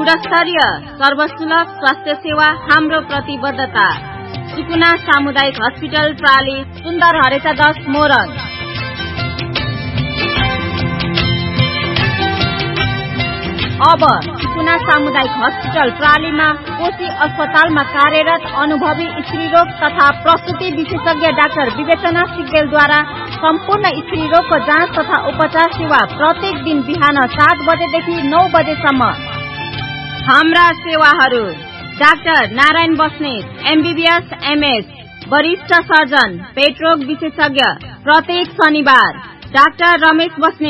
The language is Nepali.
गुणस्तरीय सर्वसुलभ स्वास्थ्य सेवा हाम्रो प्रतिबद्धता। सुकुना सामुदायिक हस्पिटल प्राली, सुन्दर हरेचा 10 मोरङ। अब सुकुना सामुदायिक हस्पिटल प्रालीमा कोशी अस्पतालमा कार्यरत अनुभवी स्त्रीरोग तथा प्रसुति विशेषज्ञ डाक्टर विवेचना सिग्देलद्वारा सम्पूर्ण स्त्रीरोगको जाँच तथा उपचार सेवा प्रत्येक दिन बिहान 7 बजेदेखि 9 बजेसम्म। हाम्रा सेवाहरू: doctor Narayan Basnet, MBBS MS, वरिष्ठ सर्जन, पेट रोग विशेषज्ञ, प्रत्येक शनिबार। डाक्टर रमेश बस्नेत,